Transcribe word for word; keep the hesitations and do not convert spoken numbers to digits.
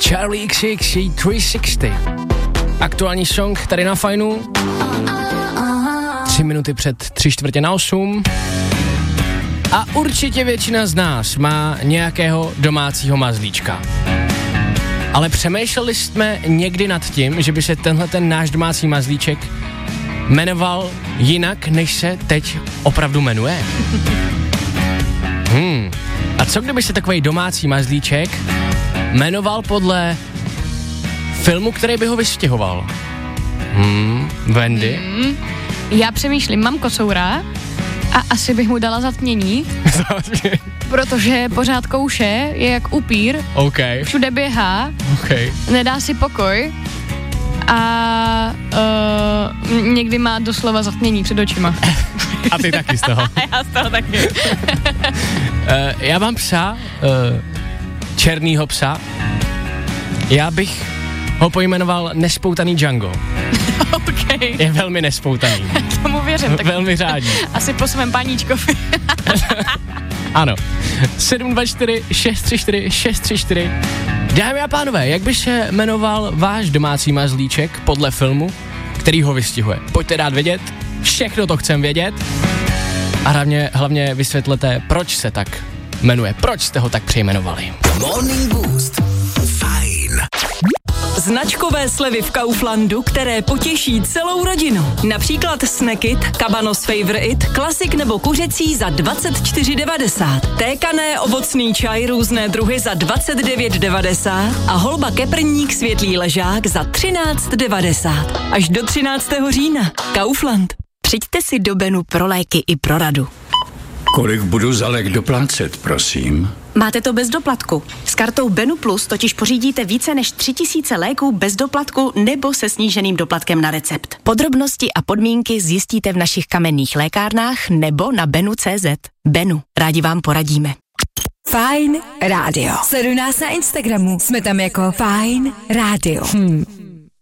Charlie X X tři sta šedesát. Aktuální song tady na Fajnu. Tři minuty před tři čtvrtě na osm. A určitě většina z nás má nějakého domácího mazlíčka. Ale přemýšleli jsme někdy nad tím, že by se tenhle ten náš domácí mazlíček jmenoval jinak, než se teď opravdu jmenuje? Hmm. A co kdyby se takovej domácí mazlíček jmenoval podle filmu, který by ho vystěhoval? Hmm. Wendy? Hmm. Já přemýšlím, mám kocoura a asi bych mu dala zatmění, protože pořád kouše, je jak upír, okay. Všude běhá, okay. Nedá si pokoj a uh, někdy má doslova zatmění před očima. A ty taky z toho. Já z toho taky. uh, já mám psa, uh, černýho psa. Já bych ho pojmenoval Nespoutaný Django. Okay. Je velmi nespoutaný. K tomu věřím. Tak velmi řádí. Asi po svém paníčkovi. Ano. sedm dva čtyři šest tři čtyři šest tři čtyři. Dámy a pánové, jak by se jmenoval váš domácí mazlíček podle filmu, který ho vystihuje? Pojďte dát vědět, všechno to chcem vědět. A hlavně, hlavně vysvětlete, proč se tak jmenuje, proč jste ho tak přejmenovali. Morning Boost. Fajn. Značkové slevy v Kauflandu, které potěší celou rodinu. Například Snackit, Cabanos Favorite, klasik nebo kuřecí za dvacet čtyři devadesát. Tékané ovocný čaj různé druhy za dvacet devět devadesát a holba keprník světlý ležák za třináct devadesát. Až do třináctého října. Kaufland. Přijďte si do Benu pro léky i pro radu. Kolik budu za lék doplácet, prosím? Máte to bez doplatku. S kartou Benu Plus totiž pořídíte více než tři tisíce léků bez doplatku nebo se sníženým doplatkem na recept. Podrobnosti a podmínky zjistíte v našich kamenných lékárnách nebo na benu tečka cé zet. Benu, rádi vám poradíme. Fajn rádio. Sleduj nás na Instagramu. Jsme tam jako Fajn rádio. Hmm.